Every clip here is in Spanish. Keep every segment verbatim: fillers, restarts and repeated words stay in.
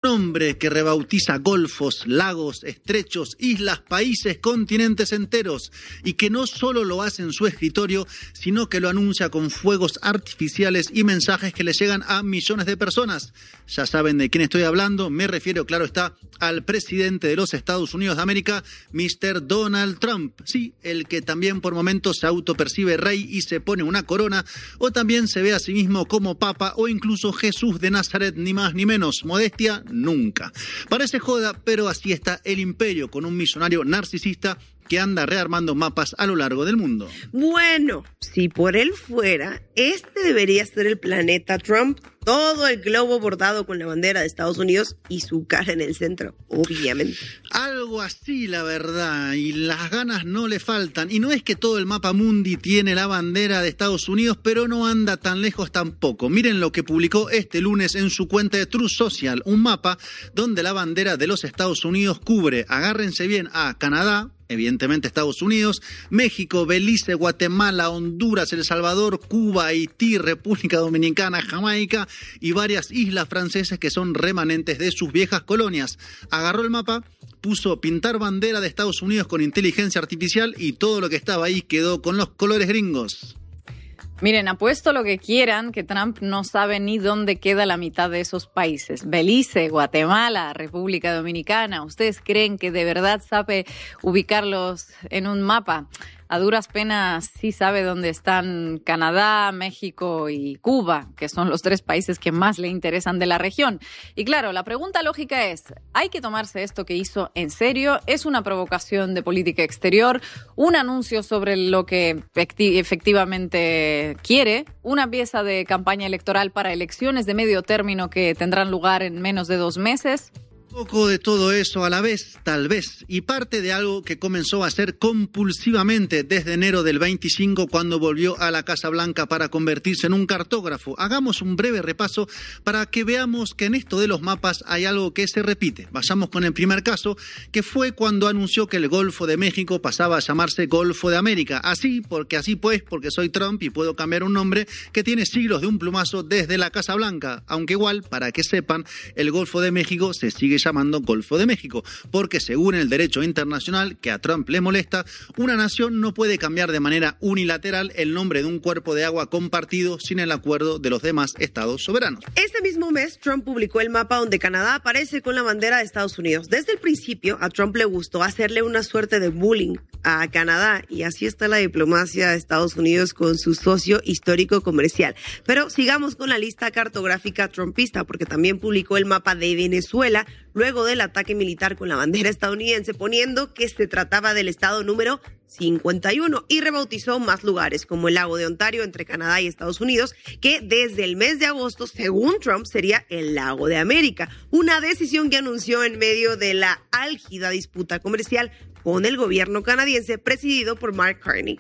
hombre que rebautiza golfos, lagos, estrechos, islas, países, continentes enteros, y que no solo lo hace en su escritorio, sino que lo anuncia con fuegos artificiales y mensajes que le llegan a millones de personas. Ya saben de quién estoy hablando, me refiero, claro está, al presidente de los Estados Unidos de América, mister Donald Trump. Sí, el que también por momentos se autopercibe rey y se pone una corona, o también se ve a sí mismo como papa o incluso Jesús de Nazaret, ni más ni menos. Modestia, nunca. Parece joda, pero así está el imperio, con un millonario narcisista que anda rearmando mapas a lo largo del mundo. Bueno, si por él fuera, este debería ser el planeta Trump, todo el globo bordado con la bandera de Estados Unidos y su cara en el centro, obviamente. Algo así, la verdad, y las ganas no le faltan. Y no es que todo el mapa mundi tiene la bandera de Estados Unidos, pero no anda tan lejos tampoco. Miren lo que publicó este lunes en su cuenta de Truth Social, un mapa donde la bandera de los Estados Unidos cubre, agárrense bien, a Canadá, evidentemente Estados Unidos, México, Belice, Guatemala, Honduras, El Salvador, Cuba, Haití, República Dominicana, Jamaica y varias islas francesas que son remanentes de sus viejas colonias. Agarró el mapa, puso pintar bandera de Estados Unidos con inteligencia artificial y todo lo que estaba ahí quedó con los colores gringos. Miren, apuesto lo que quieran que Trump no sabe ni dónde queda la mitad de esos países. Belice, Guatemala, República Dominicana. ¿Ustedes creen que de verdad sabe ubicarlos en un mapa? A duras penas sí sabe dónde están Canadá, México y Cuba, que son los tres países que más le interesan de la región. Y claro, la pregunta lógica es, ¿hay que tomarse esto que hizo en serio? ¿Es una provocación de política exterior? ¿Un anuncio sobre lo que efectivamente quiere? ¿Una pieza de campaña electoral para elecciones de medio término que tendrán lugar en menos de dos meses? Poco de todo eso a la vez, tal vez, y parte de algo que comenzó a hacer compulsivamente desde enero del veinticinco, cuando volvió a la Casa Blanca para convertirse en un cartógrafo. Hagamos un breve repaso para que veamos que en esto de los mapas hay algo que se repite. Vayamos con el primer caso, que fue cuando anunció que el Golfo de México pasaba a llamarse Golfo de América. Así, porque así pues, porque soy Trump y puedo cambiar un nombre que tiene siglos de un plumazo desde la Casa Blanca. Aunque igual, para que sepan, el Golfo de México se sigue llamando Golfo de México, porque según el derecho internacional, que a Trump le molesta, una nación no puede cambiar de manera unilateral el nombre de un cuerpo de agua compartido sin el acuerdo de los demás estados soberanos. Este mismo mes, Trump publicó el mapa donde Canadá aparece con la bandera de Estados Unidos. Desde el principio, a Trump le gustó hacerle una suerte de bullying a Canadá, y así está la diplomacia de Estados Unidos con su socio histórico comercial. Pero sigamos con la lista cartográfica trumpista, porque también publicó el mapa de Venezuela, luego del ataque militar con la bandera estadounidense, poniendo que se trataba del estado número cincuenta y uno, y rebautizó más lugares, como el lago de Ontario entre Canadá y Estados Unidos, que desde el mes de agosto, según Trump, sería el lago de América, una decisión que anunció en medio de la álgida disputa comercial con el gobierno canadiense presidido por Mark Carney.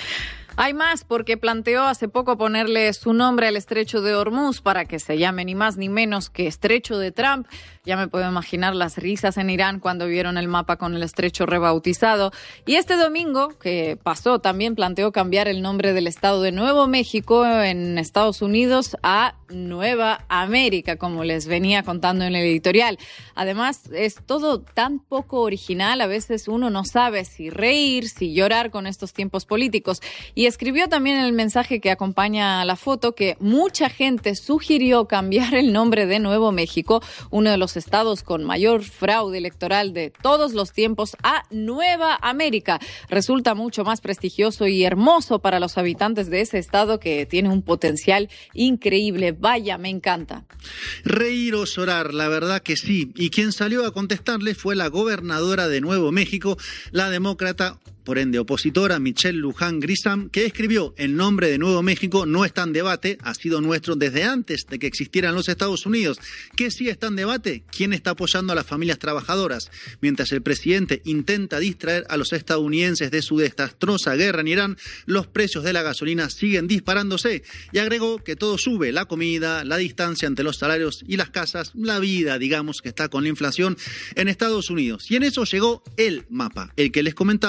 Hay más, porque planteó hace poco ponerle su nombre al estrecho de Hormuz para que se llame ni más ni menos que estrecho de Trump. Ya me puedo imaginar las risas en Irán cuando vieron el mapa con el estrecho rebautizado. Y este domingo, que pasó, también planteó cambiar el nombre del estado de Nuevo México en Estados Unidos a Nueva América, como les venía contando en el editorial. Además, es todo tan poco original, a veces uno no sabe si reír, si llorar con estos tiempos políticos. Y escribió también en el mensaje que acompaña a la foto que mucha gente sugirió cambiar el nombre de Nuevo México, uno de los estados con mayor fraude electoral de todos los tiempos, a Nueva América. Resulta mucho más prestigioso y hermoso para los habitantes de ese estado, que tiene un potencial increíble. Vaya, me encanta. Reír o llorar, la verdad que sí. Y quien salió a contestarle fue la gobernadora de Nuevo México, la demócrata, por ende opositora, Michelle Lujan Grisham, que escribió: el nombre de Nuevo México no está en debate, ha sido nuestro desde antes de que existieran los Estados Unidos. ¿Qué sí está en debate? ¿Quién está apoyando a las familias trabajadoras? Mientras el presidente intenta distraer a los estadounidenses de su desastrosa guerra en Irán, los precios de la gasolina siguen disparándose. Y agregó que todo sube: la comida, la distancia entre los salarios y las casas, la vida, digamos, que está con la inflación en Estados Unidos. Y en eso llegó el mapa, el que les comentábamos que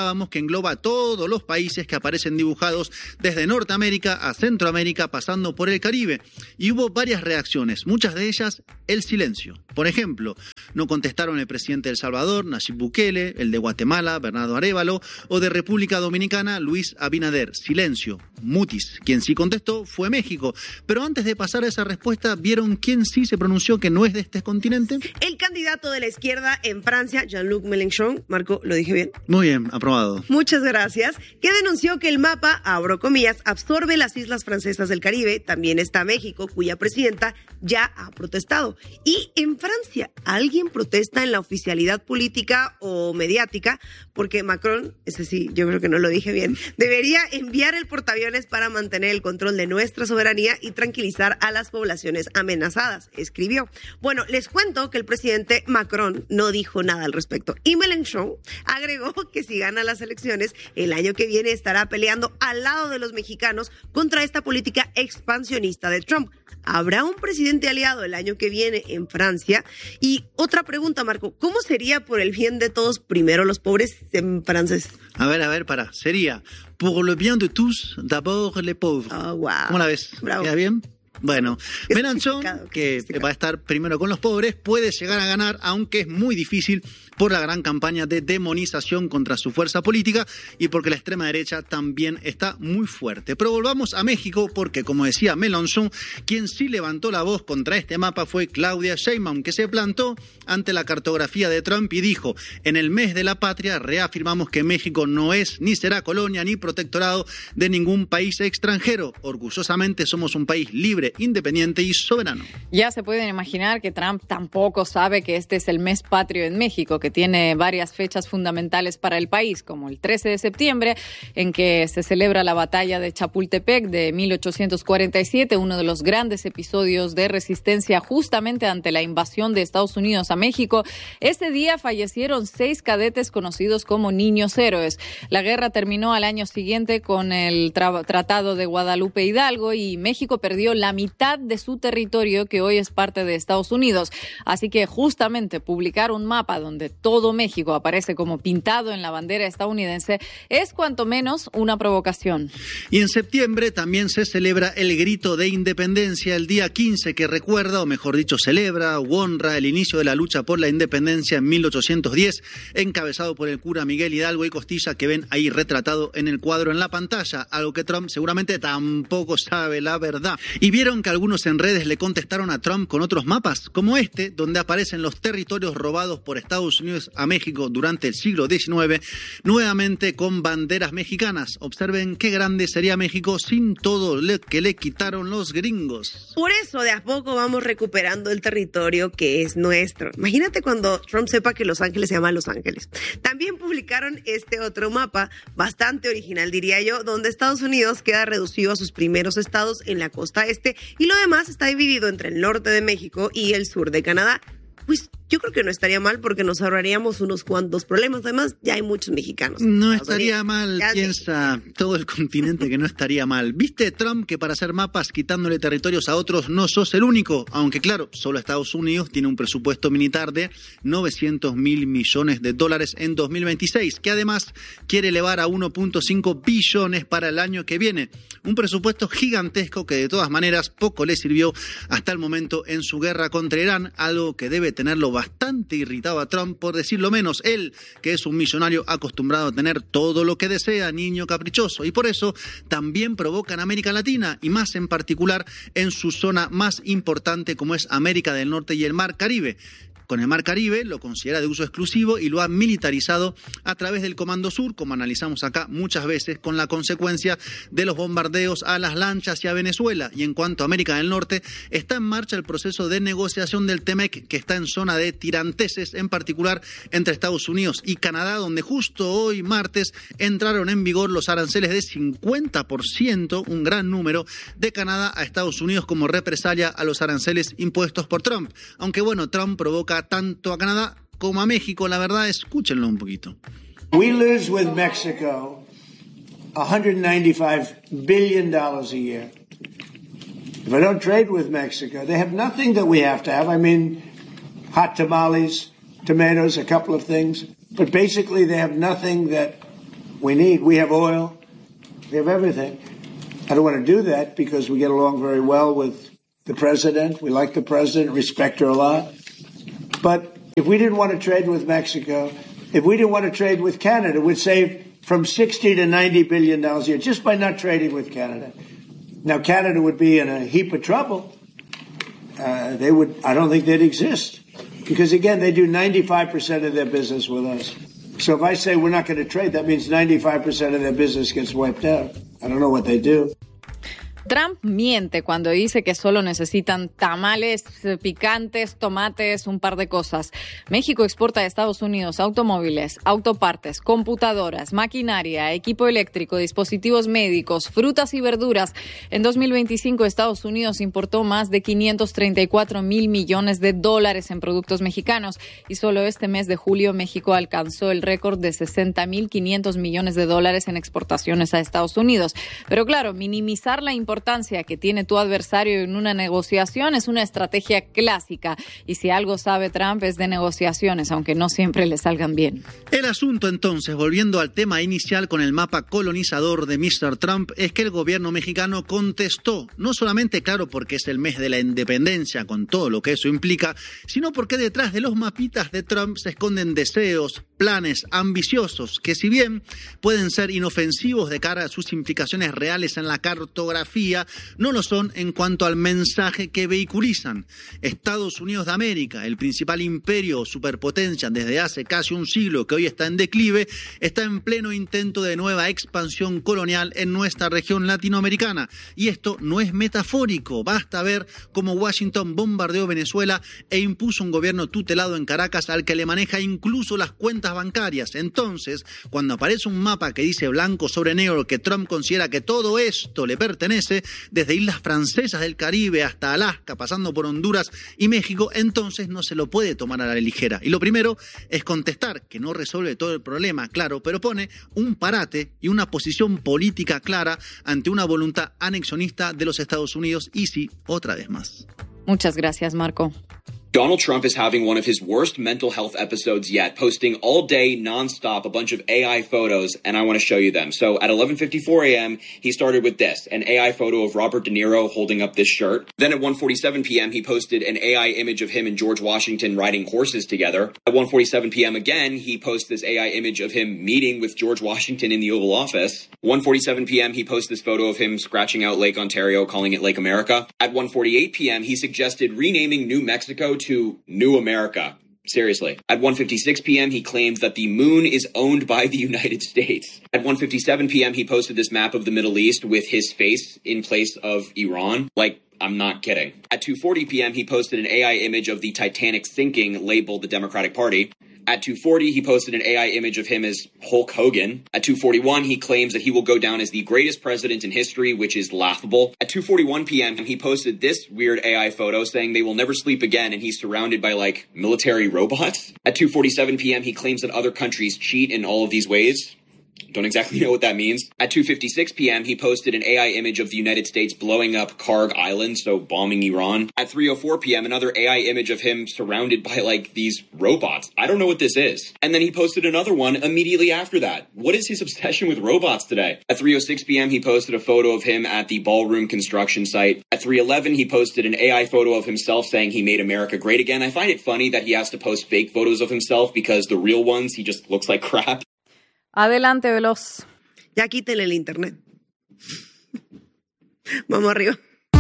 engloba todos los países que aparecen dibujados desde Norteamérica a Centroamérica, pasando por el Caribe. Y hubo varias reacciones, muchas de ellas el silencio. Por ejemplo, no contestaron el presidente de El Salvador, Nayib Bukele, el de Guatemala, Bernardo Arévalo, o de República Dominicana, Luis Abinader. Silencio, mutis. Quien sí contestó fue México. Pero antes de pasar a esa respuesta, ¿vieron quién sí se pronunció que no es de este continente? El candidato de la izquierda en Francia, Jean-Luc Mélenchon, Marco, ¿lo dije bien? Muy bien, aprobado. Muchas gracias. Que denunció que el mapa, abro comillas, absorbe las islas francesas del Caribe. También está México, cuya presidenta ya ha protestado. Y en Francia, ¿alguien protesta en la oficialidad política o mediática? Porque Macron, ese sí, yo creo que no lo dije bien, debería enviar el portaaviones para mantener el control de nuestra soberanía y tranquilizar a las poblaciones amenazadas, escribió. Bueno, les cuento que el presidente Macron no dijo nada al respecto. Y Mélenchon agregó que si gana las elecciones, el año que viene estará peleando al lado de los mexicanos contra esta política expansionista de Trump. ¿Habrá un presidente aliado el año que viene en Francia? Y otra pregunta, Marco, ¿cómo sería por el bien de todos primero los pobres en francés? A ver, a ver, para. Sería, pour le bien de tous, d'abord les pauvres. Oh, wow. ¿Cómo la ves? Bravo. ¿Queda bien? Bueno, Mélenchon, que va a estar primero con los pobres, puede llegar a ganar, aunque es muy difícil por la gran campaña de demonización contra su fuerza política y porque la extrema derecha también está muy fuerte. Pero volvamos a México porque, como decía Mélenchon, quien sí levantó la voz contra este mapa fue Claudia Sheinbaum, que se plantó ante la cartografía de Trump y dijo: en el mes de la patria reafirmamos que México no es ni será colonia ni protectorado de ningún país extranjero. Orgullosamente somos un país libre, independiente y soberano. Ya se pueden imaginar que Trump tampoco sabe que este es el mes patrio en México, que tiene varias fechas fundamentales para el país, como el trece de septiembre, en que se celebra la batalla de Chapultepec de mil ochocientos cuarenta y siete, uno de los grandes episodios de resistencia justamente ante la invasión de Estados Unidos a México. Ese día fallecieron seis cadetes conocidos como niños héroes. La guerra terminó al año siguiente con el tra- Tratado de Guadalupe Hidalgo y México perdió la mitad de su territorio, que hoy es parte de Estados Unidos. Así que justamente publicar un mapa donde todo México aparece como pintado en la bandera estadounidense es cuanto menos una provocación. Y en septiembre también se celebra el Grito de Independencia, el día quince, que recuerda, o mejor dicho, celebra o honra el inicio de la lucha por la independencia en mil ochocientos diez, encabezado por el cura Miguel Hidalgo y Costilla, que ven ahí retratado en el cuadro en la pantalla, algo que Trump seguramente tampoco sabe la verdad. Y vieron que algunos en redes le contestaron a Trump con otros mapas, como este, donde aparecen los territorios robados por Estados Unidos a México durante el siglo diecinueve, nuevamente con banderas mexicanas. Observen qué grande sería México sin todo lo que le quitaron los gringos. Por eso de a poco vamos recuperando el territorio que es nuestro. Imagínate cuando Trump sepa que Los Ángeles se llama Los Ángeles. También publicaron este otro mapa, bastante original diría yo, donde Estados Unidos queda reducido a sus primeros estados en la costa este y lo demás está dividido entre el norte de México y el sur de Canadá. Pues yo creo que no estaría mal porque nos ahorraríamos unos cuantos problemas. Además, ya hay muchos mexicanos. No estaría mal, piensa todo el continente que no estaría mal. ¿Viste, Trump, que para hacer mapas quitándole territorios a otros no sos el único? Aunque claro, solo Estados Unidos tiene un presupuesto militar de novecientos mil millones de dólares en dos mil veintiséis, que además quiere elevar a uno punto cinco billones para el año que viene. Un presupuesto gigantesco que de todas maneras poco le sirvió hasta el momento en su guerra contra Irán, algo que debe tenerlo bastante irritado a Trump, por decirlo menos, él, que es un millonario acostumbrado a tener todo lo que desea, niño caprichoso, y por eso también provoca en América Latina, y más en particular en su zona más importante como es América del Norte y el Mar Caribe. Con el Mar Caribe lo considera de uso exclusivo y lo ha militarizado a través del Comando Sur, como analizamos acá muchas veces, con la consecuencia de los bombardeos a las lanchas y a Venezuela. Y en cuanto a América del Norte, está en marcha el proceso de negociación del Temec, que está en zona de tiranteses, en particular entre Estados Unidos y Canadá, donde justo hoy, martes, entraron en vigor los aranceles de cincuenta por ciento, un gran número, de Canadá a Estados Unidos como represalia a los aranceles impuestos por Trump. Aunque bueno, Trump provoca tanto a Canadá como a México, la verdad, escúchenlo un poquito. We lose with Mexico one hundred ninety-five billion dollars a year. If I don't trade with Mexico, they have nothing that we have to have. I mean, hot tamales, tomatoes, a couple of things, but basically they have nothing that we need. We have oil. We have everything. I don't want to do that because we get along very well with the president. We like the president, respect her a lot. But if we didn't want to trade with Mexico, if we didn't want to trade with Canada, we'd save from sixty to ninety billion dollars a year just by not trading with Canada. Now, Canada would be in a heap of trouble. Uh, they would, I don't think they'd exist. Because, again, they do ninety-five percent of their business with us. So if I say we're not going to trade, that means ninety-five percent of their business gets wiped out. I don't know what they do. Trump miente cuando dice que solo necesitan tamales, picantes, tomates, un par de cosas. México exporta a Estados Unidos automóviles, autopartes, computadoras, maquinaria, equipo eléctrico, dispositivos médicos, frutas y verduras. En dos mil veinticinco, Estados Unidos importó más de quinientos treinta y cuatro mil millones de dólares en productos mexicanos y solo este mes de julio México alcanzó el récord de sesenta mil quinientos millones de dólares en exportaciones a Estados Unidos. Pero claro, minimizar la importancia importancia que tiene tu adversario en una negociación es una estrategia clásica y si algo sabe Trump es de negociaciones, aunque no siempre le salgan bien. El asunto entonces, volviendo al tema inicial con el mapa colonizador de mister Trump, es que el gobierno mexicano contestó, no solamente claro porque es el mes de la independencia con todo lo que eso implica, sino porque detrás de los mapitas de Trump se esconden deseos, planes ambiciosos que si bien pueden ser inofensivos de cara a sus implicaciones reales en la cartografía, no lo son en cuanto al mensaje que vehiculizan. Estados Unidos de América, el principal imperio o superpotencia desde hace casi un siglo que hoy está en declive, está en pleno intento de nueva expansión colonial en nuestra región latinoamericana. Y esto no es metafórico, basta ver cómo Washington bombardeó Venezuela e impuso un gobierno tutelado en Caracas al que le maneja incluso las cuentas bancarias. Entonces, cuando aparece un mapa que dice blanco sobre negro que Trump considera que todo esto le pertenece, desde islas francesas del Caribe hasta Alaska, pasando por Honduras y México, entonces no se lo puede tomar a la ligera. Y lo primero es contestar, que no resuelve todo el problema, claro, pero pone un parate y una posición política clara ante una voluntad anexionista de los Estados Unidos y sí, otra vez más. Muchas gracias, Marco. Donald Trump is having one of his worst mental health episodes yet, posting all day nonstop a bunch of A I photos, and I want to show you them. So at eleven fifty-four a.m., he started with this, an A I photo of Robert De Niro holding up this shirt. Then at one forty-seven p.m., he posted an A I image of him and George Washington riding horses together. At one forty-seven p.m. again, he posts this A I image of him meeting with George Washington in the Oval Office. one forty-seven p.m., he posts this photo of him scratching out Lake Ontario, calling it Lake America. At one forty-eight p.m., he suggested renaming New Mexico to New America. Seriously. At one fifty-six p.m., he claims that the moon is owned by the United States. At one fifty-seven p.m., he posted this map of the Middle East with his face in place of Iran. Like, I'm not kidding. At two forty p.m., he posted an A I image of the Titanic sinking labeled the Democratic Party. At two forty, he posted an A I image of him as Hulk Hogan. At two forty-one, he claims that he will go down as the greatest president in history, which is laughable. At two forty-one p.m., he posted this weird A I photo saying they will never sleep again, and he's surrounded by, like, military robots. At two forty-seven p.m., he claims that other countries cheat in all of these ways. Don't exactly know what that means. At two fifty-six p.m., he posted an A I image of the United States blowing up Karg Island, so bombing Iran. At three oh four p.m., another A I image of him surrounded by, like, these robots. I don't know what this is. And then he posted another one immediately after that. What is his obsession with robots today? At three oh six p.m., he posted a photo of him at the ballroom construction site. At three eleven, he posted an A I photo of himself saying he made America great again. I find it funny that he has to post fake photos of himself because the real ones, he just looks like crap. Adelante, Veloz. Ya quítele el internet. Vamos arriba.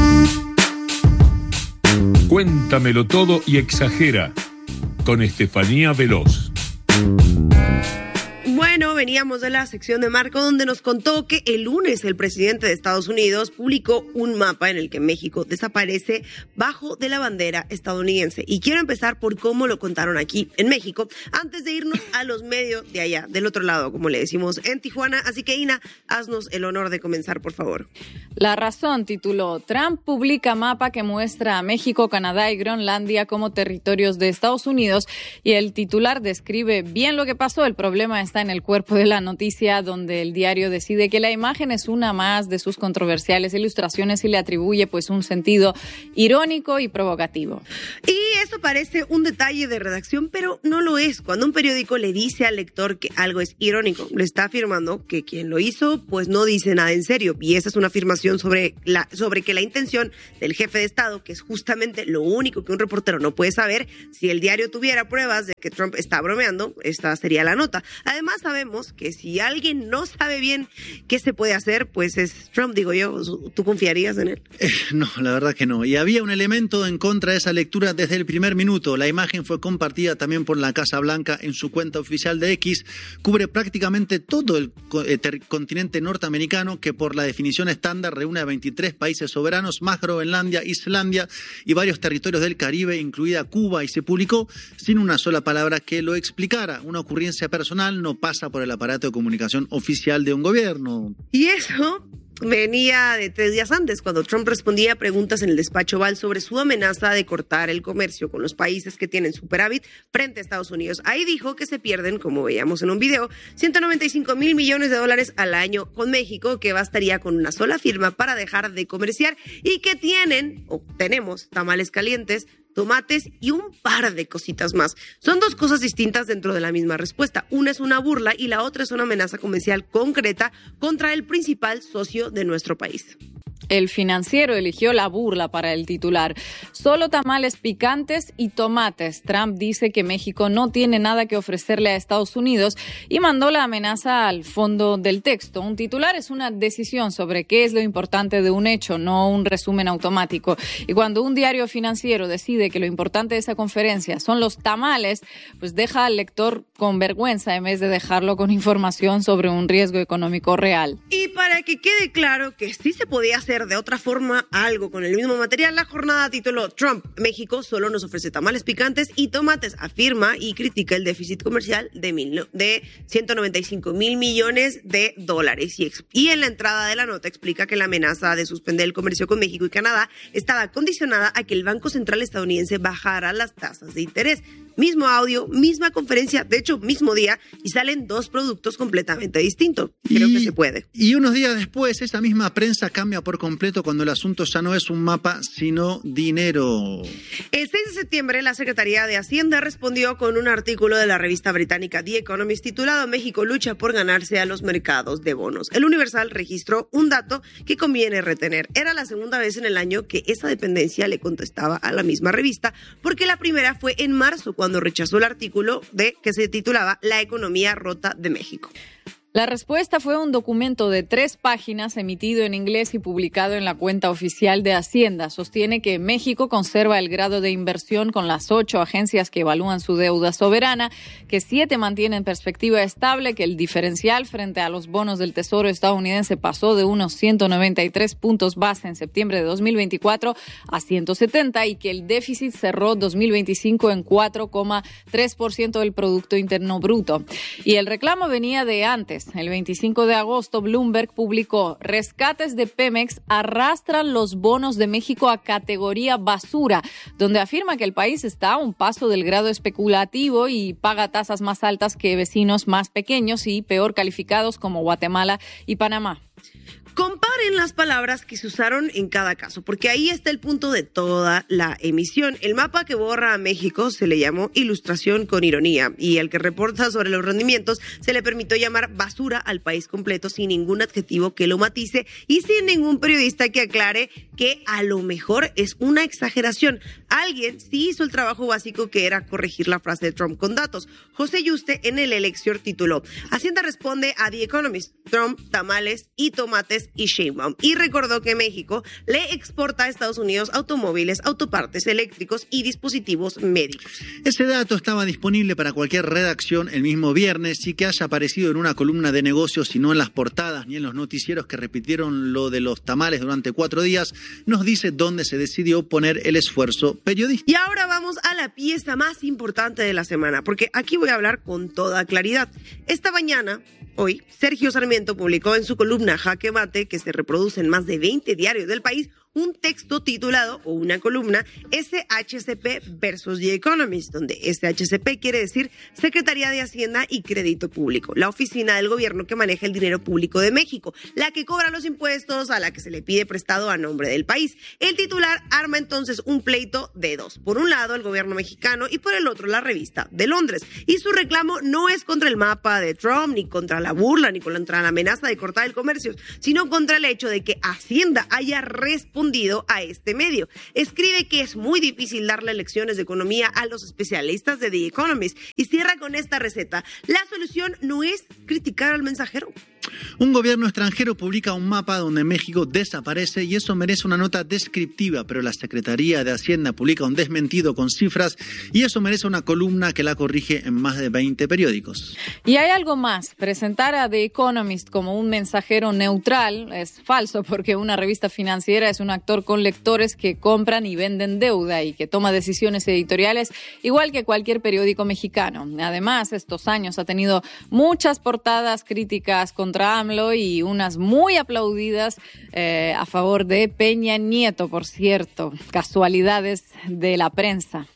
Cuéntamelo todo y exagera, con Estefanía Veloz. Bueno, veníamos de la sección de Marco donde nos contó que el lunes el presidente de Estados Unidos publicó un mapa en el que México desaparece bajo de la bandera estadounidense. Y quiero empezar por cómo lo contaron aquí en México, antes de irnos a los medios de allá, del otro lado, como le decimos en Tijuana. Así que, Ina, haznos el honor de comenzar, por favor. La Razón tituló: Trump publica mapa que muestra a México, Canadá y Groenlandia como territorios de Estados Unidos, y el titular describe bien lo que pasó. El problema está en el cuerpo fue la noticia donde el diario decide que la imagen es una más de sus controversiales ilustraciones y le atribuye pues un sentido irónico y provocativo. Y eso parece un detalle de redacción, pero no lo es. Cuando un periódico le dice al lector que algo es irónico, le está afirmando que quien lo hizo pues no dice nada en serio. Y esa es una afirmación sobre, la, sobre que la intención del jefe de Estado, que es justamente lo único que un reportero no puede saber, si el diario tuviera pruebas de que Trump está bromeando, esta sería la nota. Además sabemos que si alguien no sabe bien qué se puede hacer, pues es Trump, digo yo. ¿Tú confiarías en él? Eh, no, la verdad que no. Y había un elemento en contra de esa lectura desde el primer minuto. La imagen fue compartida también por la Casa Blanca en su cuenta oficial de X. Cubre prácticamente todo el continente norteamericano, que por la definición estándar reúne a veintitrés países soberanos, más Groenlandia, Islandia y varios territorios del Caribe, incluida Cuba, y se publicó sin una sola palabra que lo explicara. Una ocurrencia personal no pasa por el aparato de comunicación oficial de un gobierno. Y eso venía de tres días antes, cuando Trump respondía a preguntas en el despacho Oval sobre su amenaza de cortar el comercio con los países que tienen superávit frente a Estados Unidos. Ahí dijo que se pierden, como veíamos en un video, ciento noventa y cinco mil millones de dólares al año con México, que bastaría con una sola firma para dejar de comerciar, y que tienen, o tenemos, tamales calientes, tomates y un par de cositas más. Son dos cosas distintas dentro de la misma respuesta. Una es una burla y la otra es una amenaza comercial concreta contra el principal socio de nuestro país. El Financiero eligió la burla para el titular. Solo tamales picantes y tomates. Trump dice que México no tiene nada que ofrecerle a Estados Unidos y mandó la amenaza al fondo del texto. Un titular es una decisión sobre qué es lo importante de un hecho, no un resumen automático. Y cuando un diario financiero decide que lo importante de esa conferencia son los tamales, pues deja al lector con vergüenza en vez de dejarlo con información sobre un riesgo económico real. Y para que quede claro que sí se podía hacer de otra forma algo con el mismo material, la jornada tituló Trump, México solo nos ofrece tamales picantes y tomates, afirma y critica el déficit comercial de, mil, de ciento noventa y cinco mil millones de dólares. Y, y en la entrada de la nota explica que la amenaza de suspender el comercio con México y Canadá estaba condicionada a que el Banco Central estadounidense bajara las tasas de interés. Mismo audio, misma conferencia, de hecho, mismo día, y salen dos productos completamente distintos. Creo y, que se puede. Y unos días después, esa misma prensa cambia por completo cuando el asunto ya no es un mapa, sino dinero. El seis de septiembre, la Secretaría de Hacienda respondió con un artículo de la revista británica The Economist titulado México lucha por ganarse a los mercados de bonos. El Universal registró un dato que conviene retener. Era la segunda vez en el año que esa dependencia le contestaba a la misma revista, porque la primera fue en marzo, cuando rechazó el artículo de que se titulaba La economía rota de México. La respuesta fue un documento de tres páginas emitido en inglés y publicado en la cuenta oficial de Hacienda. Sostiene que México conserva el grado de inversión con las ocho agencias que evalúan su deuda soberana, que siete mantienen perspectiva estable, que el diferencial frente a los bonos del Tesoro estadounidense pasó de unos ciento noventa y tres puntos base en septiembre de dos mil veinticuatro a ciento setenta y que el déficit cerró dos mil veinticinco en cuatro coma tres por ciento del Producto Interno Bruto. Y el reclamo venía de antes. El veinticinco de agosto, Bloomberg publicó: rescates de Pemex arrastran los bonos de México a categoría basura, donde afirma que el país está a un paso del grado especulativo y paga tasas más altas que vecinos más pequeños y peor calificados como Guatemala y Panamá. Comparen las palabras que se usaron en cada caso, porque ahí está el punto de toda la emisión. El mapa que borra a México se le llamó ilustración con ironía, y el que reporta sobre los rendimientos se le permitió llamar basura al país completo sin ningún adjetivo que lo matice y sin ningún periodista que aclare que a lo mejor es una exageración. Alguien sí hizo el trabajo básico, que era corregir la frase de Trump con datos. José Yuste en el Elexio tituló: Hacienda responde a The Economist, Trump, tamales y tomates y Sheinbaum, y recordó que México le exporta a Estados Unidos automóviles, autopartes eléctricos y dispositivos médicos. Ese dato estaba disponible para cualquier redacción el mismo viernes, y que haya aparecido en una columna de negocios y no en las portadas ni en los noticieros que repitieron lo de los tamales durante cuatro días, nos dice dónde se decidió poner el esfuerzo periodístico. Y ahora vamos a la pieza más importante de la semana, porque aquí voy a hablar con toda claridad. Esta mañana, hoy, Sergio Sarmiento publicó en su columna Jaque Mate, que se reproduce en más de veinte diarios del país, un texto titulado, o una columna, S H C P versus The Economist, donde S H C P quiere decir Secretaría de Hacienda y Crédito Público, la oficina del gobierno que maneja el dinero público de México, la que cobra los impuestos, a la que se le pide prestado a nombre del país. El titular arma entonces un pleito de dos. Por un lado, el gobierno mexicano y por el otro, la revista de Londres. Y su reclamo no es contra el mapa de Trump, ni contra la burla, ni contra la amenaza de cortar el comercio, sino contra el hecho de que Hacienda haya respondido a este medio. Escribe que es muy difícil darle lecciones de economía a los especialistas de The Economist y cierra con esta receta. La solución no es criticar al mensajero. Un gobierno extranjero publica un mapa donde México desaparece y eso merece una nota descriptiva, pero la Secretaría de Hacienda publica un desmentido con cifras y eso merece una columna que la corrige en más de veinte periódicos. Y hay algo más. Presentar a The Economist como un mensajero neutral es falso, porque una revista financiera es un actor con lectores que compran y venden deuda y que toma decisiones editoriales igual que cualquier periódico mexicano. Además, estos años ha tenido muchas portadas críticas contra AMLO y unas muy aplaudidas eh, a favor de Peña Nieto, por cierto. Casualidades de la prensa.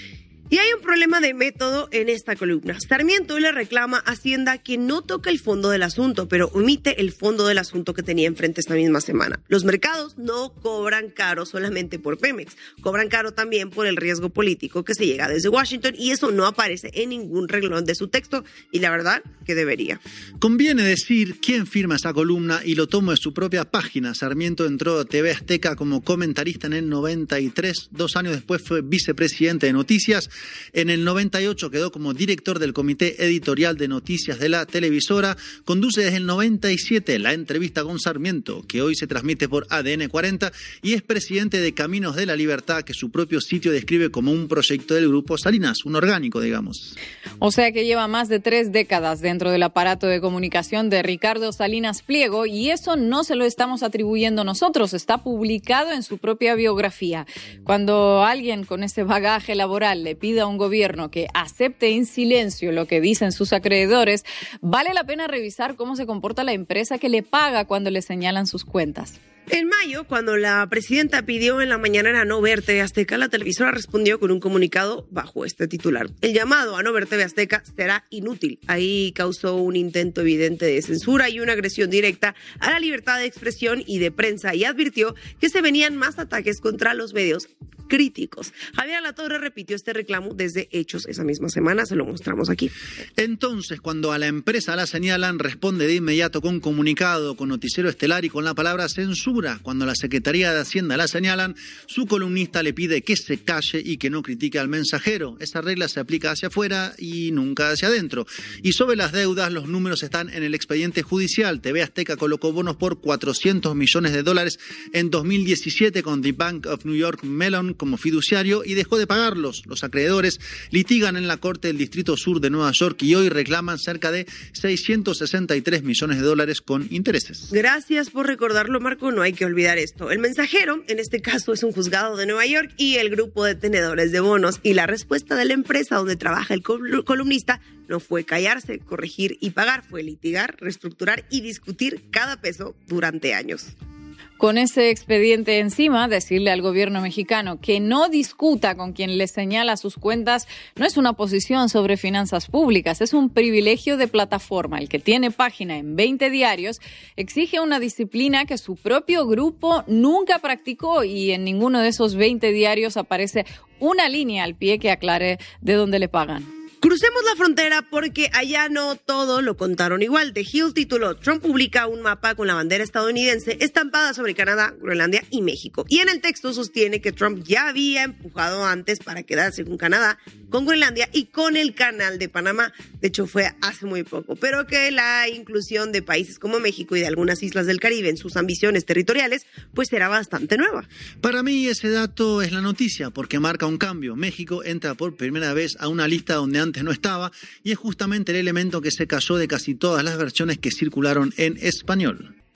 Y hay un problema de método en esta columna. Sarmiento le reclama a Hacienda que no toca el fondo del asunto, pero omite el fondo del asunto que tenía enfrente esta misma semana. Los mercados no cobran caro solamente por Pemex, cobran caro también por el riesgo político que se llega desde Washington y eso no aparece en ningún renglón de su texto y la verdad que debería. Conviene decir quién firma esa columna y lo tomo de su propia página. Sarmiento entró a T V Azteca como comentarista en el noventa y tres, dos años después fue vicepresidente de Noticias. En el noventa y ocho quedó como director del comité editorial de noticias de la televisora. Conduce desde el noventa y siete la entrevista con Sarmiento, que hoy se transmite por A D N cuarenta, y es presidente de Caminos de la Libertad, que su propio sitio describe como un proyecto del Grupo Salinas, un orgánico, digamos. O sea que lleva más de tres décadas dentro del aparato de comunicación de Ricardo Salinas Pliego, y eso no se lo estamos atribuyendo nosotros, está publicado en su propia biografía. Cuando alguien con ese bagaje laboral le pide a un gobierno que acepte en silencio lo que dicen sus acreedores, vale la pena revisar cómo se comporta la empresa que le paga cuando le señalan sus cuentas. En mayo, cuando la presidenta pidió en la mañanera no ver T V Azteca, la televisora respondió con un comunicado bajo este titular: el llamado a no ver T V Azteca será inútil. Ahí causó un intento evidente de censura y una agresión directa a la libertad de expresión y de prensa y advirtió que se venían más ataques contra los medios críticos. Javier Alatorre repitió este reclamo desde Hechos esa misma semana, se lo mostramos aquí. Entonces, cuando a la empresa la señalan, responde de inmediato con comunicado, con noticiero estelar y con la palabra censura. Cuando la Secretaría de Hacienda la señalan, su columnista le pide que se calle y que no critique al mensajero. Esa regla se aplica hacia afuera y nunca hacia adentro. Y sobre las deudas, los números están en el expediente judicial. T V Azteca colocó bonos por cuatrocientos millones de dólares en dos mil diecisiete con The Bank of New York Mellon como fiduciario y dejó de pagarlos. Los acreedores litigan en la Corte del Distrito Sur de Nueva York y hoy reclaman cerca de seiscientos sesenta y tres millones de dólares con intereses. Gracias por recordarlo, Marco. No hay que olvidar esto. El mensajero, en este caso, es un juzgado de Nueva York y el grupo de tenedores de bonos. Y la respuesta de la empresa donde trabaja el columnista no fue callarse, corregir y pagar, fue litigar, reestructurar y discutir cada peso durante años. Con ese expediente encima, decirle al gobierno mexicano que no discuta con quien le señala sus cuentas no es una posición sobre finanzas públicas, es un privilegio de plataforma. El que tiene página en veinte diarios exige una disciplina que su propio grupo nunca practicó y en ninguno de esos veinte diarios aparece una línea al pie que aclare de dónde le pagan. Crucemos la frontera porque allá no todo lo contaron igual. The Hill tituló: Trump publica un mapa con la bandera estadounidense estampada sobre Canadá, Groenlandia y México. Y en el texto sostiene que Trump ya había empujado antes para quedarse con Canadá, con Groenlandia y con el Canal de Panamá. De hecho, fue hace muy poco. Pero que la inclusión de países como México y de algunas islas del Caribe en sus ambiciones territoriales, pues era bastante nueva. Para mí ese dato es la noticia porque marca un cambio. México entra por primera vez a una lista donde antes no estaba y es justamente el elemento que se cayó de casi todas las versiones que circularon en español.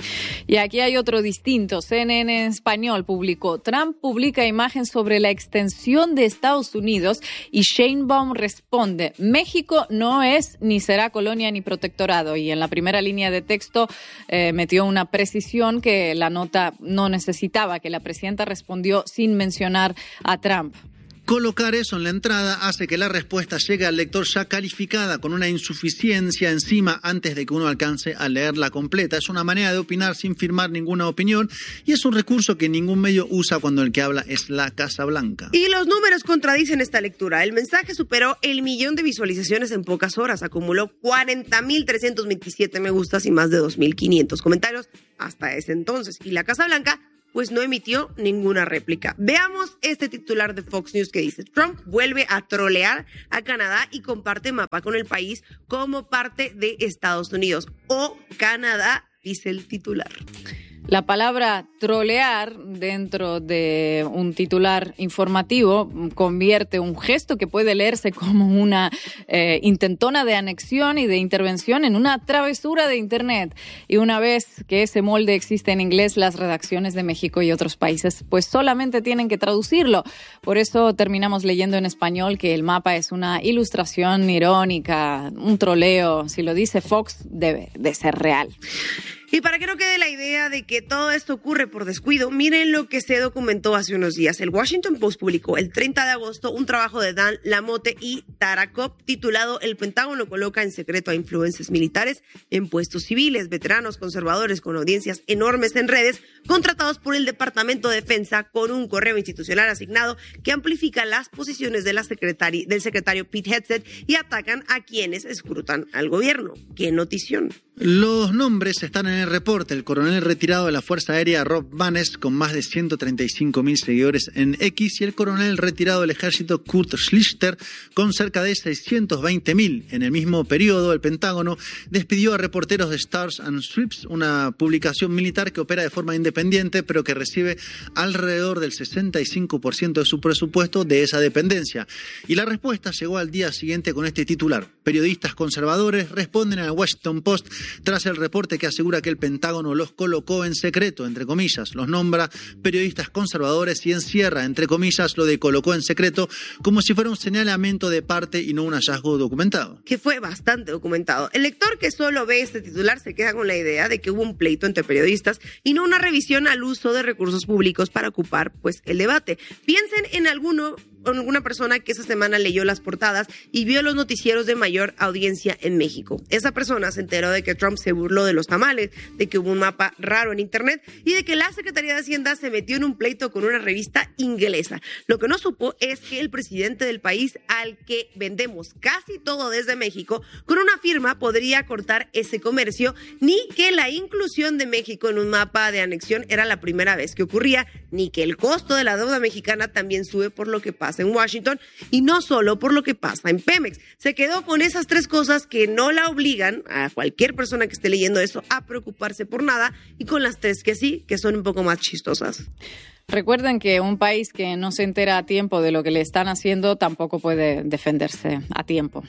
Y aquí hay otro distinto. C N N en español publicó: Trump publica imagen sobre la extensión de Estados Unidos y Sheinbaum responde: México no es ni será colonia ni protectorado. Y en la primera línea de texto eh, metió una precisión que la nota no necesitaba, que la presidenta respondió sin mencionar a Trump. Colocar eso en la entrada hace que la respuesta llegue al lector ya calificada, con una insuficiencia encima antes de que uno alcance a leerla completa. Es una manera de opinar sin firmar ninguna opinión y es un recurso que ningún medio usa cuando el que habla es la Casa Blanca. Y los números contradicen esta lectura. El mensaje superó el millón de visualizaciones en pocas horas. Acumuló cuarenta mil trescientos veintisiete me gustas y más de dos mil quinientos comentarios hasta ese entonces. Y la Casa Blanca pues no emitió ninguna réplica. Veamos este titular de Fox News que dice: Trump vuelve a trolear a Canadá y comparte mapa con el país como parte de Estados Unidos. O Canadá, dice el titular. La palabra trolear dentro de un titular informativo convierte un gesto que puede leerse como una eh, intentona de anexión y de intervención en una travesura de Internet. Y una vez que ese molde existe en inglés, las redacciones de México y otros países pues solamente tienen que traducirlo. Por eso terminamos leyendo en español que el mapa es una ilustración irónica, un troleo. Si lo dice Fox, debe de ser real. Y para que no quede la idea de que todo esto ocurre por descuido, miren lo que se documentó hace unos días. El Washington Post publicó el treinta de agosto un trabajo de Dan Lamotte y Tarakov titulado "El Pentágono coloca en secreto a influencers militares en puestos civiles, veteranos conservadores con audiencias enormes en redes, contratados por el Departamento de Defensa con un correo institucional asignado que amplifica las posiciones de la secretari- del secretario Pete Hegseth y atacan a quienes escrutan al gobierno". ¡Qué notición! Los nombres están en el reporte. El coronel retirado de la Fuerza Aérea Rob Banes, con más de ciento treinta y cinco mil seguidores en X, y el coronel retirado del Ejército Kurt Schlichter, con cerca de seiscientos veinte mil. En el mismo periodo, el Pentágono despidió a reporteros de Stars and Stripes, una publicación militar que opera de forma independiente, pero que recibe alrededor del sesenta y cinco por ciento de su presupuesto de esa dependencia. Y la respuesta llegó al día siguiente con este titular: periodistas conservadores responden al Washington Post tras el reporte que asegura que el Pentágono los colocó en secreto, entre comillas. Los nombra periodistas conservadores y encierra, entre comillas, lo de colocó en secreto como si fuera un señalamiento de parte y no un hallazgo documentado. Que fue bastante documentado. El lector que solo ve este titular se queda con la idea de que hubo un pleito entre periodistas y no una revisión al uso de recursos públicos para ocupar pues el debate. Piensen en alguno o en alguna persona que esa semana leyó las portadas y vio los noticieros de mayor audiencia en México. Esa persona se enteró de que Trump se burló de los tamales, de que hubo un mapa raro en Internet y de que la Secretaría de Hacienda se metió en un pleito con una revista inglesa. Lo que no supo es que el presidente del país al que vendemos casi todo desde México, con una firma podría cortar ese comercio, ni que la inclusión de México en un mapa de anexión era la primera vez que ocurría, ni que el costo de la deuda mexicana también sube por lo que pasa en Washington y no solo por lo que pasa en Pemex. Se quedó con esas tres cosas que no la obligan a cualquier persona que esté leyendo eso a preocuparse por nada, y con las tres que sí, que son un poco más chistosas. Recuerden que un país que no se entera a tiempo de lo que le están haciendo tampoco puede defenderse a tiempo.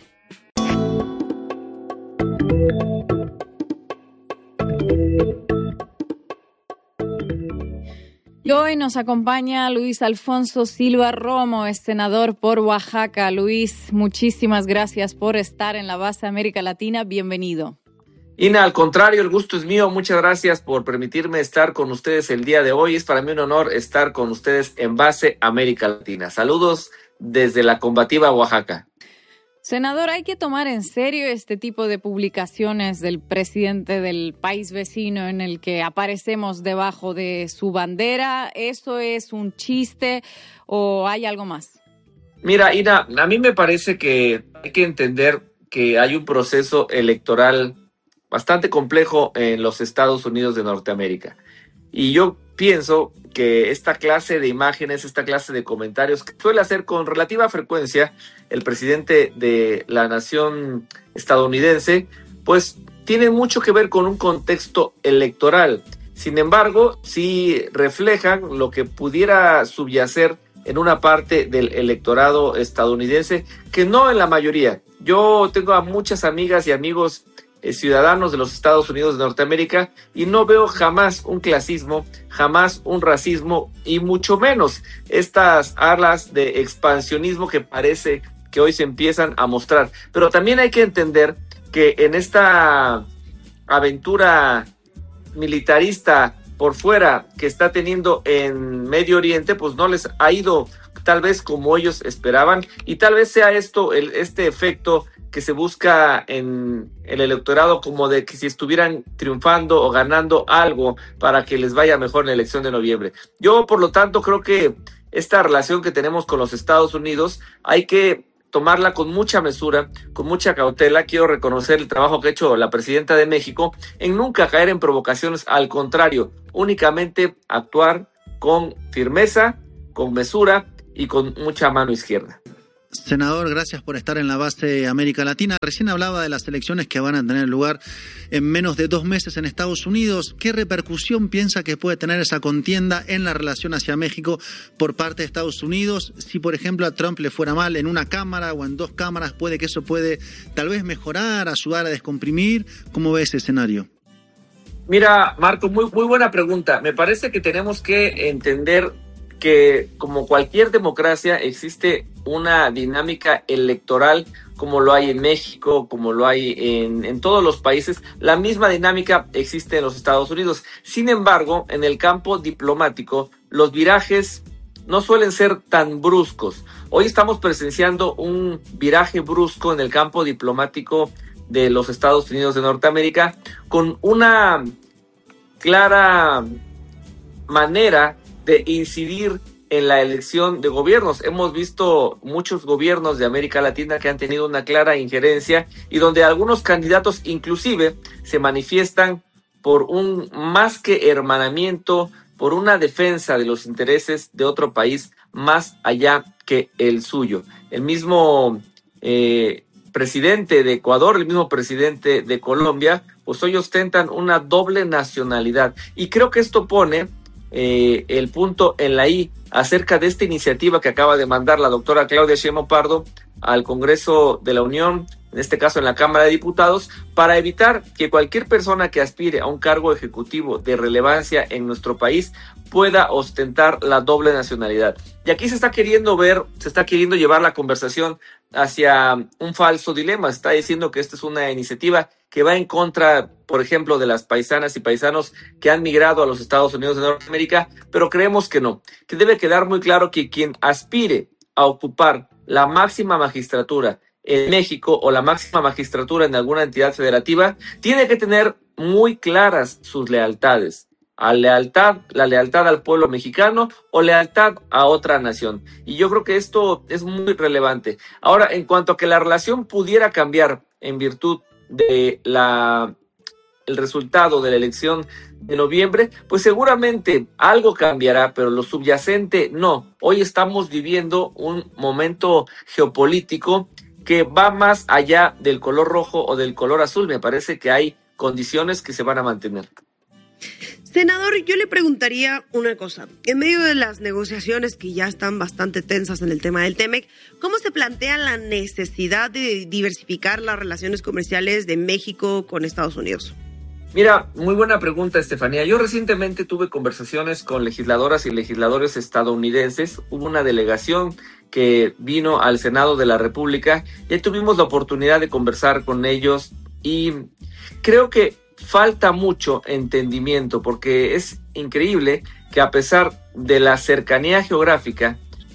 Y hoy nos acompaña Luis Alfonso Silva Romo, es senador por Oaxaca. Luis, muchísimas gracias por estar en la base América Latina. Bienvenido. Ina, al contrario, el gusto es mío. Muchas gracias por permitirme estar con ustedes el día de hoy. Es para mí un honor estar con ustedes en base América Latina. Saludos desde la combativa Oaxaca. Senador, ¿hay que tomar en serio este tipo de publicaciones del presidente del país vecino en el que aparecemos debajo de su bandera? ¿Eso es un chiste o hay algo más? Mira, Ina, a mí me parece que hay que entender que hay un proceso electoral bastante complejo en los Estados Unidos de Norteamérica. Y yo pienso que esta clase de imágenes, esta clase de comentarios que suele hacer con relativa frecuencia el presidente de la nación estadounidense, pues tiene mucho que ver con un contexto electoral. Sin embargo, sí reflejan lo que pudiera subyacer en una parte del electorado estadounidense, que no en la mayoría. Yo tengo a muchas amigas y amigos eh, ciudadanos de los Estados Unidos de Norteamérica, y no veo jamás un clasismo, jamás un racismo, y mucho menos estas alas de expansionismo que parece que hoy se empiezan a mostrar. Pero también hay que entender que en esta aventura militarista por fuera que está teniendo en Medio Oriente, pues no les ha ido tal vez como ellos esperaban, y tal vez sea esto, el, este efecto que se busca en el electorado, como de que si estuvieran triunfando o ganando algo para que les vaya mejor en la elección de noviembre. Yo, por lo tanto, creo que esta relación que tenemos con los Estados Unidos hay que tomarla con mucha mesura, con mucha cautela. Quiero reconocer el trabajo que ha hecho la presidenta de México en nunca caer en provocaciones, al contrario, únicamente actuar con firmeza, con mesura y con mucha mano izquierda. Senador, gracias por estar en la base América Latina. Recién hablaba de las elecciones que van a tener lugar en menos de dos meses en Estados Unidos. ¿Qué repercusión piensa que puede tener esa contienda en la relación hacia México por parte de Estados Unidos? Si, por ejemplo, a Trump le fuera mal en una cámara o en dos cámaras, ¿puede que eso puede tal vez mejorar, ayudar a descomprimir? ¿Cómo ve ese escenario? Mira, Marco, muy, muy buena pregunta. Me parece que tenemos que entender que, como cualquier democracia, existe una dinámica electoral, como lo hay en México, como lo hay en, en todos los países. La misma dinámica existe en los Estados Unidos. Sin embargo, en el campo diplomático, los virajes no suelen ser tan bruscos. Hoy estamos presenciando un viraje brusco en el campo diplomático de los Estados Unidos de Norteamérica, con una clara manera de incidir en la elección de gobiernos. Hemos visto muchos gobiernos de América Latina que han tenido una clara injerencia y donde algunos candidatos inclusive se manifiestan por un más que hermanamiento, por una defensa de los intereses de otro país más allá que el suyo. El mismo eh, presidente de Ecuador, el mismo presidente de Colombia, pues hoy ostentan una doble nacionalidad. Y creo que esto pone eh, el punto en la I acerca de esta iniciativa que acaba de mandar la doctora Claudia Sheinbaum Pardo al Congreso de la Unión, en este caso en la Cámara de Diputados, para evitar que cualquier persona que aspire a un cargo ejecutivo de relevancia en nuestro país pueda ostentar la doble nacionalidad. Y aquí se está queriendo ver, se está queriendo llevar la conversación hacia un falso dilema. Se está diciendo que esta es una iniciativa que va en contra, por ejemplo, de las paisanas y paisanos que han migrado a los Estados Unidos de Norteamérica, pero creemos que no, que debe quedar muy claro que quien aspire a ocupar la máxima magistratura en México o la máxima magistratura en alguna entidad federativa tiene que tener muy claras sus lealtades. A lealtad, la lealtad al pueblo mexicano o lealtad a otra nación. Y yo creo que esto es muy relevante. Ahora, en cuanto a que la relación pudiera cambiar en virtud de la el resultado de la elección de noviembre, pues seguramente algo cambiará, pero lo subyacente no. Hoy estamos viviendo un momento geopolítico que va más allá del color rojo o del color azul. Me parece que hay condiciones que se van a mantener. Senador, yo le preguntaría una cosa. En medio de las negociaciones que ya están bastante tensas en el tema del T-MEC, ¿cómo se plantea la necesidad de diversificar las relaciones comerciales de México con Estados Unidos? Mira, muy buena pregunta, Estefanía. Yo recientemente tuve conversaciones con legisladoras y legisladores estadounidenses. Hubo una delegación que vino al Senado de la República y tuvimos la oportunidad de conversar con ellos y creo que falta mucho entendimiento, porque es increíble que a pesar de la cercanía geográfica,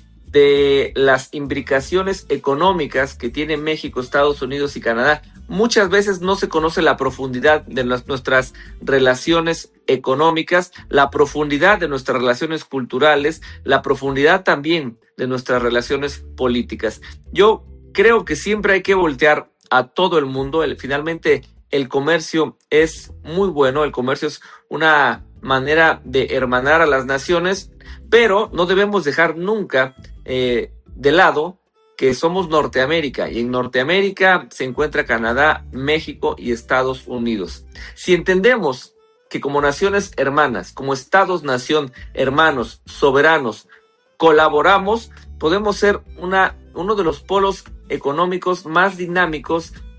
de las imbricaciones económicas que tiene México, Estados Unidos y Canadá, muchas veces no se conoce la profundidad de las, nuestras relaciones económicas, la profundidad de nuestras relaciones culturales, la profundidad también de nuestras relaciones políticas. Yo creo que siempre hay que voltear a todo el mundo. El, finalmente, el comercio es muy bueno, el comercio es una manera de hermanar a las naciones, pero no debemos dejar nunca eh, de lado que somos Norteamérica, y en Norteamérica se encuentra Canadá, México y Estados Unidos. Si entendemos que como naciones hermanas, como estados-nación hermanos, soberanos, colaboramos, podemos ser una, uno de los polos económicos más dinámicos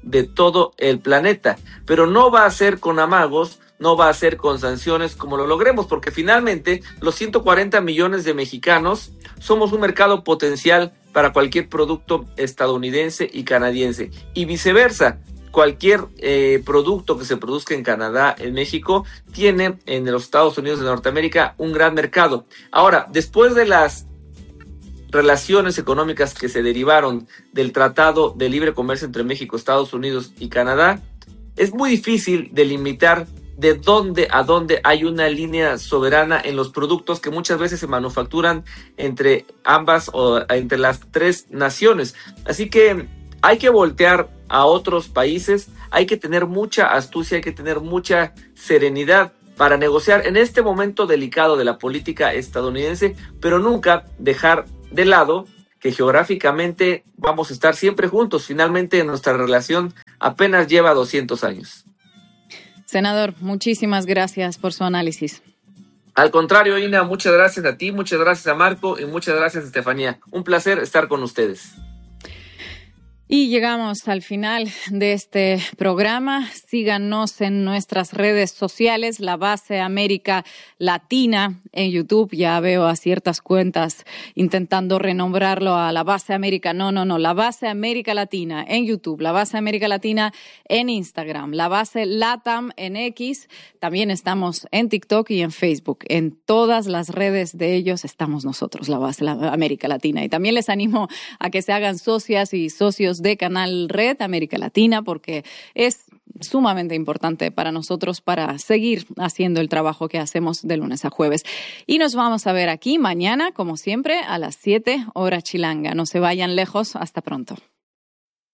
de todo el planeta. Pero no va a ser con amagos, no va a ser con sanciones como lo logremos, porque finalmente los ciento cuarenta millones de mexicanos somos un mercado potencial para cualquier producto estadounidense y canadiense, y viceversa. Cualquier eh, producto que se produzca en Canadá, en México, tiene en los Estados Unidos de Norteamérica un gran mercado. Ahora, después de las relaciones económicas que se derivaron del Tratado de Libre Comercio entre México, Estados Unidos y Canadá, es muy difícil delimitar de dónde a dónde hay una línea soberana en los productos que muchas veces se manufacturan entre ambas o entre las tres naciones. Así que hay que voltear a otros países, hay que tener mucha astucia, hay que tener mucha serenidad para negociar en este momento delicado de la política estadounidense, pero nunca dejar de lado que geográficamente vamos a estar siempre juntos. Finalmente nuestra relación apenas lleva doscientos años. Senador, muchísimas gracias por su análisis. Al contrario, Ina, muchas gracias a ti, muchas gracias a Marco y muchas gracias a Estefanía. Un placer estar con ustedes. Y llegamos al final de este programa. Síganos en nuestras redes sociales, La Base América Latina en YouTube. Ya veo a ciertas cuentas intentando renombrarlo a La Base América. No, no, no. La Base América Latina en YouTube. La Base América Latina en Instagram. La Base LATAM en X. También estamos en TikTok y en Facebook. En todas las redes de ellos estamos nosotros, La Base América Latina. Y también les animo a que se hagan socias y socios de Canal Red América Latina, porque es sumamente importante para nosotros para seguir haciendo el trabajo que hacemos de lunes a jueves. Y nos vamos a ver aquí mañana, como siempre, a las siete hora chilanga. No se vayan lejos. Hasta pronto.